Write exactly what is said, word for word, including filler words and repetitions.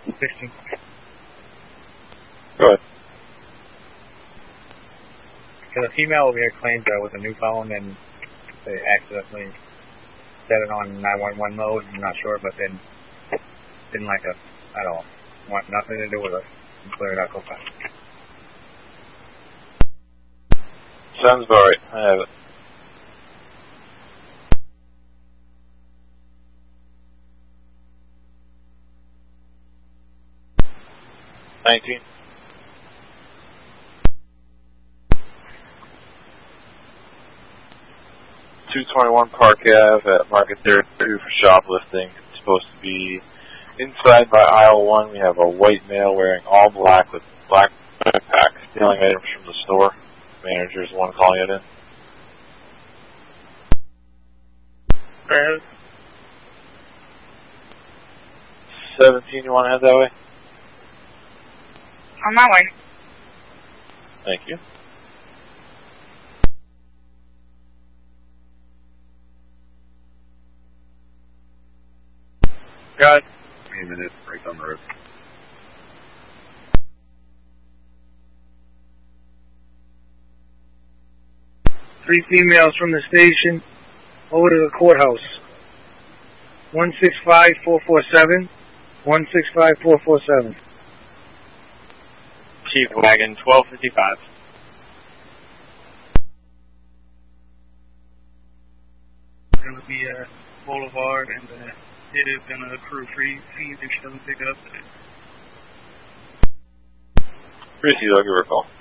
sixteen. Go ahead. Because a female over here claims that with a new phone and they accidentally set it on nine one one mode. I'm not sure, but then didn't like us at all. Want nothing to do with us. Clear it out, go fast. Sounds about right. I have it. nineteen. two twenty-one Park Ave at Market thirty-two for shoplifting. It's supposed to be inside by aisle one. We have a white male wearing all black with black backpack stealing items from the store. Manager's the one calling it in. Where? seventeen, you want to head that way? On my way. Thank you. Got it. Three minutes, break on the road. Three females from the station over to the courthouse. one six five four four seven. one six five four four seven. Chief Wagon, twelve fifty-five. It would be a Boulevard, and uh, it is going to accrue free fees if she doesn't pick it up today. Tracy, I'll give her a call.